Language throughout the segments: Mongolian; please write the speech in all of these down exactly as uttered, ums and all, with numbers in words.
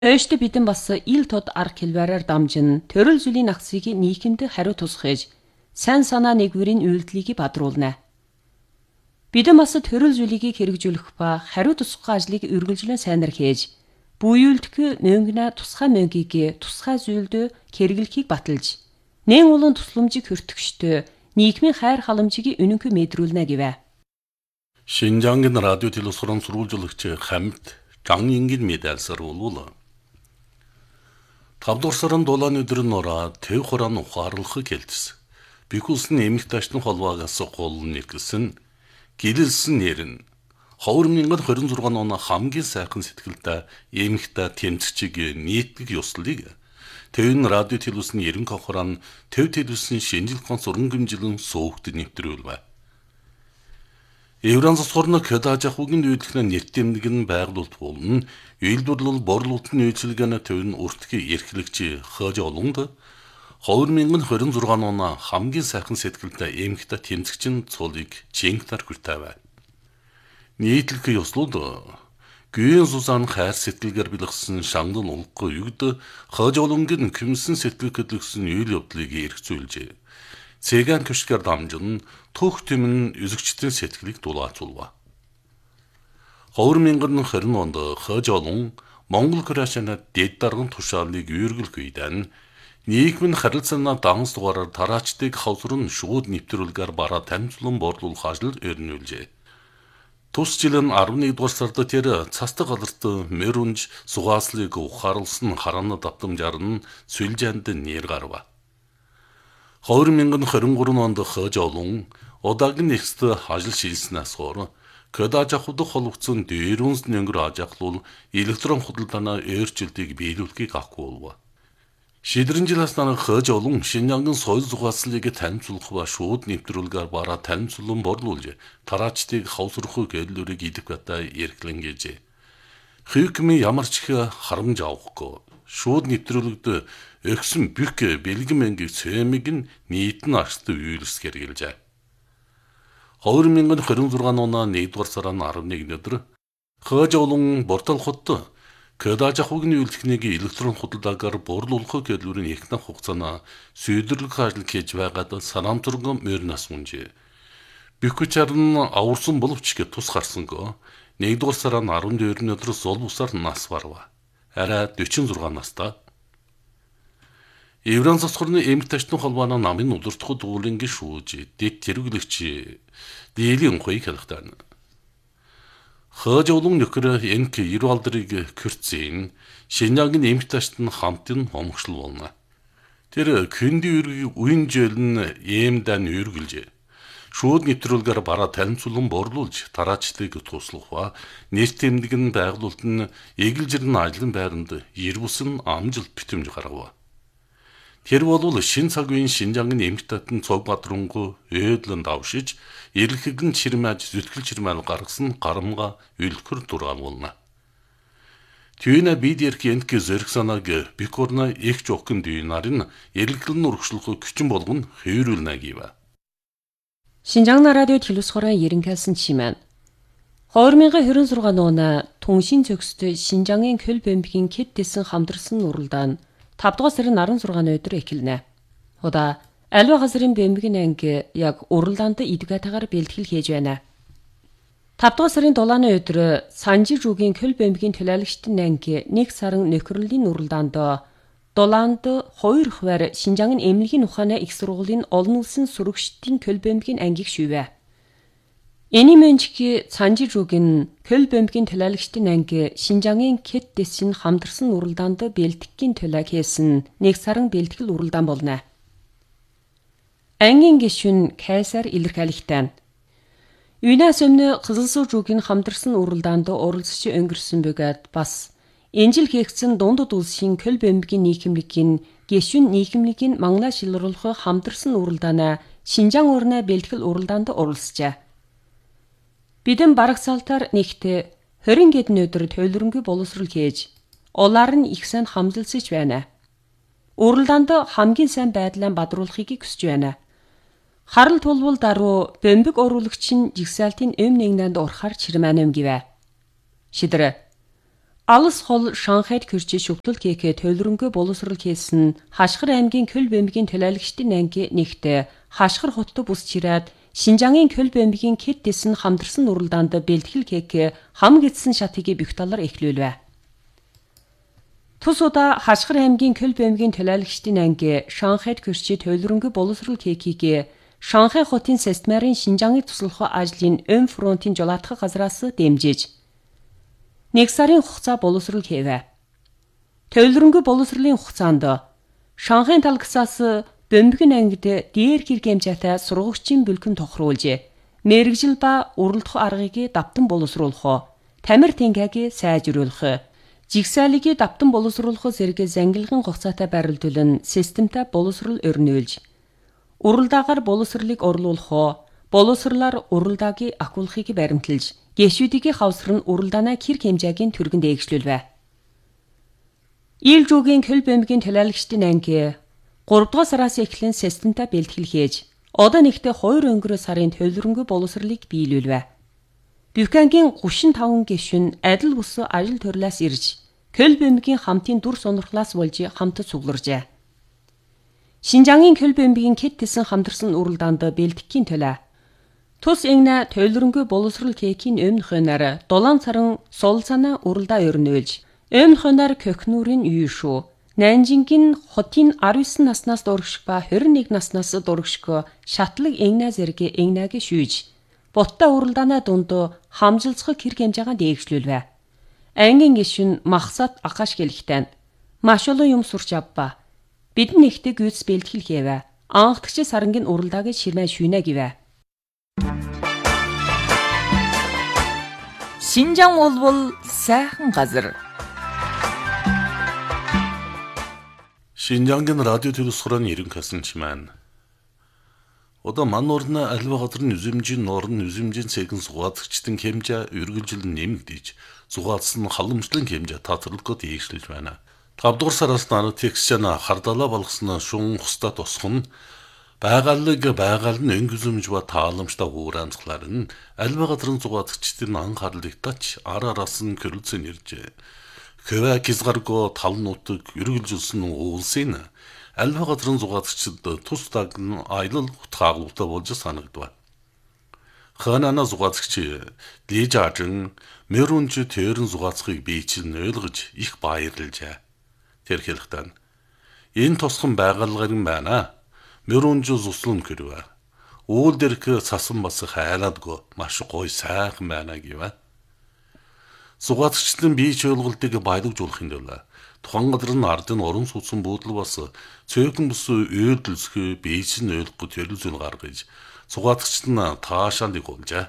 Ойштой бидэн бас ил тод арга хэлбэрээр дамжин төрөл зүйлийн нагцыг нийгэмд хариу тусгаж сайн санаа нэгвэрийн үйлдэлийг бадруулна. Бидэн бас төрөл зүйлийг хэрэгжүүлэх ба хариу тусгах ажлыг үргэлжлэн сайнар хийж, буюулдах мөнгөнө тусгай мөнгийг тусгай зүйлд хэрэглэхийг баталж, нэн улан тусламжийг хүртгчтэй нийгмийн хайр халамжийг үнэнхэ мэдрүүлнэ гэвэ. 신장긴 라디오 텔레소론 수루줄럭체 хамт 장인긴 медальсар болвол тавдугаар сарын дулаан өдөр нураа төв хурaan ухаарлах гэлдэс. Бихүүлсэн эмх ташны холбоогоос гол нэгсэн гэлэлсэн нэрн two thousand twenty-six оны хамгийн сайхан сэтгэлдээ эмхтэй тэмцэгчийг нийтлэг ёслолыг Төвн радио телевизийн ерөн конференц төв телевизийн шинжилгээ сурган гэмжилэн суугт нэвтрүүлвэ. Евранс сурнаг хөдаажахугийн үйлдэлнэ нэттэмдэг нь байгуулалт болно. Үйлдвэрлэл борлуулалтын үйлчилгээний төвн үртгий эрхлэгч хож олонд two thousand twenty-six оны хамгийн сайхан сэтгэлдээ эмхтэй тэмцэгчин цулыг жинктар хүртэвэ. Нийтлэг ёслууд Гүйн Сузан хайр сэтгэлгээр бэлгсэн шанган улггүй югд хож олонгийн küмсэн сэтгэл хөдлөсөн үйл явдлыг эргцүүлжээ. Цэгэн көшгөр дамжин түүх тэмн үзэгчдийн сэтгэлийг дулаацуулва. two thousand twenty онд хож олон Монгол Крашана дэд дарган тушаалыг үйргэл гүйдэн нийгмийн харилцааны данс дугаараар тараачдыг хавсрын шууд нэвтрүүлгээр бараа танилцуулан борлуулах ажил өрнүүлжээ. Тус жилийн eleventh дугаар сард тэр цастаг галарт мөрүнж сугааслыг ухаарлсан хараана давтамжаар нь сүлжээнд нэр гарва. two thousand twenty-three онд хож олон удаагийн нэгст ажил шилснээс хор көдааж ахудах холбогдсон дээрүнс нэнгэр ажахлуул электрон худалдааны өөрчлөлтийг биелүүлэхийг авахгүй болов. Шидрэн жилээс дараа хож олон Шинжангийн соёл зугааслыг танилцуулах ба шууд нэвтрүүлгээр бараа танилцуулан борлуулж тараачдыг хавсрах гэллүүрийг идэх батай эрхлэн гэжээ. Хүйкми ямар ч их харамж авахгүй шууд нэвтрүүлэгд өгсөн бүх бэлгэн мэнгийг цэмиг нь нийтэн арст үйлс гэргэлжээ. two thousand twenty-six оны one дугаар сарын eleventh өдөр хож олон бортолхот көдааж ахуйн үйлдэлхнийг электрон худалдаагаар борлуулах гэлүүрийн ихнэ хугацаана сүйдэрлэх ажил хийж байгаад санамтурган мөрнас үнжээ. Бихүчээр нь аварсан боловч гэж тус гарсангүй one дугаар сарын twelve өдөр зол бусаар нас барва. Арай forty-six настай. Евранс сурны эмх ташны холбооны намын удирдах дуулын гişүүж дэд тэргэлэгч дийлэн хой хэлхтэн. Хож олон нөхөр энк Ервалдрыг Кürtзийн Шинжангийн эмх ташны хамтын хомгшил болно. Тэр Кэнди үргийг уян жölн эмдан үргэлжээ. Шууд нэвтрүүлгээр бараа танилцуулан борлуулж тараачдыг туслах ба нийт тэмдэг нь байгуулалт нь эгэлжирэн ажлын байранд Ербүсэн амжилт битэмж гаргав. Тэр болвол шин цаг үеийн Шинжангийн эмх татны цог бадрангу өөдлөн давшиж эрэлхэгэн чирмэж зүтгэл чирмэл гаргасан гарамга үлхэр дургаан болно. Түйнэ бид эрх энтг зэрэг санааг бикорна их жокын дүйнарын эрэлхэлн урагшлах күчин болгон хөврүүлнэ гэв. Шинжаang радио телевизхорын ерөнхийлсөн чимэн two thousand twenty-six оны түншин зөксөд Шинжаангийн Көл бэмбгийн хэд дэсэн хамдарсан уралдаан five дугаар сарын sixteen өдөр эхэлнэ. Удаа альва газрын бэмбгийн анги яг уралдаанд идгатагаар бэлтгэл хийж байна. five дугаар сарын seven өдөр Санжи жуугийн Көл бэмбгийн төлөөлөгчдийн анги one сарын нөхрөлийн уралдаанд Долаанд хоёр хвар Шинжаангийн эмнэлгийн ухааны их сургуулийн олон улсын сурагчдын Көл бэмбгийн ангийг шивэ. Эний мэнчки Санжи жуугийн Көл бэмбгийн төлөөлөгчдийн анги Шинжаангийн хэд дэсийн хамдарсан уралдаанд бэлтгэхийн төлөө хийсэн one сарын бэлтгэл уралдаан болно. Ангийн гишүүн Кайсар илэрхийлэгтэн. Үйнээс өмнө Кызылсуу жуугийн хамдарсан уралдаанд оролцож өнгөрсөн бөгөөд бас энжил хийгдсэн дундад улсын Көл бэмбгийн нийгэмлэгийн гишүүн нийгэмлэгийн мангла шилруулах хамдарсан уралдаанаа Шинжаан урнаа бэлтгэл уралдаанд оролцжээ. Бидэн бараг салтаар нэгт twenty гэдэн өдөр тойлронгүй боловсрол хийж улаар нь их сайн хамжилсаж байна. Уралдаанд хамгийн сайн байдлаа бадруулахыг хүсэж байна. Харал тулвал даруй бэмбэг оруулагч нь жигсаалтын өм нэгнэнд урахаар чирмэнэм гэвэ. Шидэр Алс хол Шанхайд хөрчиж шүвтэл кэкэ төлрөнгө боловсрол хийсэн Хашгир аймгийн Көл бөмбөгийн төлөөлөгчдийн анги нэгтээ Хашгир хоттой бус чирээд Шинжаангийн Көл бөмбөгийн кэт дэсэн хамдарсан уралдаанд бэлтгэл кэкэ хам гидсэн шатыг бүх талаар эхлүүлвэ. Тус удаа Хашгир аймгийн Көл бөмбөгийн төлөөлөгчдийн анги Шанхайд хөрчиж төлрөнгө боловсрол кэкийг Шанхай хотын Сестмарын Шинжааныг туслах ажлын өн фронтын жолоодох газраас дэмжиж нэг сарын хугацаа боловсрол хийвэ. Төлрөнгө боловсролын хугацаанд Шанхайн талгасаас бөмбөгийн ангид дээр хэрэг хэмжээтэй сургагчийн бүлгэн тохируулж, мэрэгжил ба уралдах аргыг давтан боловсруулах, тамир тэнгэгийг сайжруулах, жигсаалыг давтан боловсруулах зэрэг зангилгын хугацаатай барилдуулан системтэй боловсрол өрнөөлж, уралдаагаар боловсролыг орлуулах, боловсрлаар уралдаагийн ахуулахыг баримталж, гишүүдийн хавсар нь уралдаанаа хэрэг хэмжээгийн түргэнд дээгшлүүлвэ. Ийлжүүгийн Көл бөмбөгийн төлөөлөгчдийн анги гурав дугаар сараас эхлэн системтэй бэлтгэл хийж, одоо нэгтээ хоёр өнгөрөө сарын төлрөнгө боловсролыг биелүүлвэ. Бюкангийн гучин таван гишүүн адил бус ажил төрлөөс ирж, Көл бөмбөгийн хамтын дүр сонирхлоос болж хамтд цугларжээ. Шинжаангийн Көл бөмбөгийн кэт дэсэн хамдарсан уралдаанд бэлтгэхийн төлөө тус эгнэ төлрөнгө боловсрол кэкийн өмнө хойноор дулаан царан суулцаана уралдаа өрнөөлж, өмнө хойноор Көхнүүрийн Юйшу, Нанжингийн хотын дөрвөн наснаас дурагш ба хорин нэг наснаас дурагш шатлаг эгнэ зэрэг эгнэг шүүж, бутта уралдаанаа дунд хамжилцах хэрэг хэмжээгээ дээгшлүүлвэ. Ангийн гишүүн Махсат Акаш гэлэхтэн маш олон юм сурч авба. Бид нэгтээ гүйц бэлтгэл хийвэ. Анхдагч сарангийн уралдааг ширмэ шүнэ гэвэ. Шинжаан бол сайхан газар. Шинжаангийн радио төлөвлөсгөрийн ерөнхийлөгч маань. Одоо ман орны альва газрын үзэмжийн норн үзэмжийн цэгэн зугаацчдын хэмжээ үргэлжил нэмэгдэж, зугаацсан халамжлын хэмжээ татварлахад дээгшлэж байна. тавд дугаар сараас нар текстчана хардалаа болгосон шун хустаа тусах нь байгалыг байгаль нь өнгөзөмж ба тааламжтай уурансгалаар нь альва газрын зугаацчдын анхаарлыг тач ар араас нь körülsen иржээ. Хөвэ хязгааргүй тал нутаг үргэлжилсэн уулсын альва газрын зугаацчид тус тагн аялал утгааглуутай болж санагдав. Ханана зугаацч Лижажин мөрүнж тэрэн зугаацхыг бие чинь ойлгож их баярлжээ. Тэр хэлэхдээ энэ тусган байгaalгын байна. Мөрүнж зуслан гэрвэ. Уул дэрх цасан бас хайлаадгүй маш гоё сайхан байна гэвэ. Зугаацчдын бие чөлгөлтийг баялагжуулахын тулд тухайн газрын ардын орон сууцсан буудлын бас цөөхөн бус үйлдэлсхий бие чинь ойлгохгүй төрөлзөл гаргаж зугаацчд нь таашаалыг олжээ.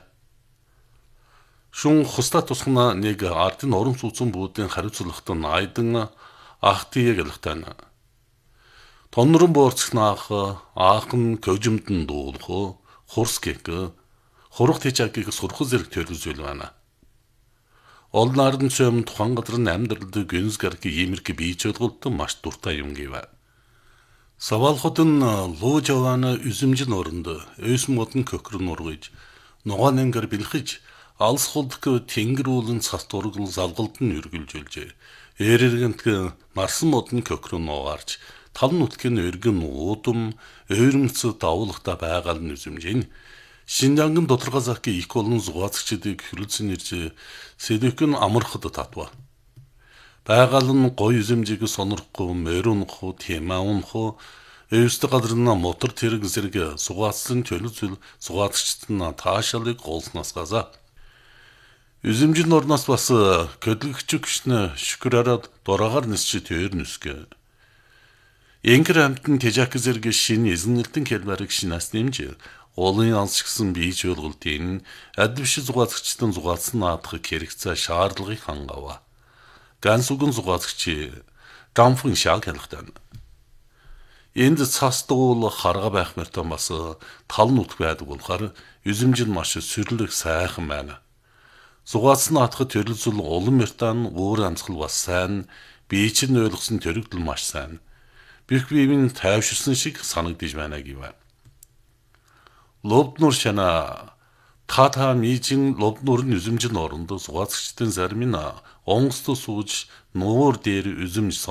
Шун хустаа тусгана нэг ардын орон сууцсан буудлын хариуцлагатай айдан ахтыг хэлэхтэн. Тонрон боорцгнаах аахан көжимдэн дуулах хурс гэх хурх тэжаагийг сурах зэрэг төрөлзөл байна. Олнардан сөм тухайн газрын амьдралд гүнз гарг иймэрхүү бие чөлгөлтөн маш дуртай юм гэвэ. Савалхотын Луужавана үзэмжин оронд өйсөн модон көкрөн ургаж, нугаан ангар бэлхэж, алс хулдк тэнгэр уулын цас дургал залгалд нь үргэлжүүлжээ. Эрэргэнт марсан модон көкрөн нугаарч, тал нутгийн өргөн уудам, ойрмц давуулгатай байгаал нь үзэмжин. Шинжаангын доторгазаки их болон зугаацчдыг хүрэлцэн ирж сэдэвхэн амархад татва. Байгаал нь гоё үзэмжийг сонирхгүй, мөрөнхөө, темаунхөө, өвсд гадрын мотор тэрэг зэрэг зугаацсан төлөвзөл зугаацчд нь таашаалыг голсноос газа. Үзэмжин орноос бас көдлөгчгчнэ шүкрараад дураагаар нисч тэр нүсгэ. Энгэр амтэн тэжак зэрэг шин эзнэлтэн хэлбэрийг шинаас нэмж Олон янсгсан бие чөлгөлтийн адвш зугаацчдын зугаацсан наадах хэрэгцээ шаардлагыг хангава. Ганц үгэн зугаацч гамфын шаг хэлэхтэн. Энд цас дуул харга байх мөртөө бас тал нутг байдаг болохоор үзэмжин маш сүрлэг сайхан байна. Зугаацсан наадах төрөлзөл улам мөртөн өөр анцгал бас сайн, бие чинь ойлгосон төрөгдөл маш сайн. Бих биевийн тайвширсан шиг санагдаж байна гэвэ. Лобднур шана Та та мижин лобнуурын үзэмжин орондоо сугаацчдын зарим нь онгоцтой сууж нуур дээр үзэмж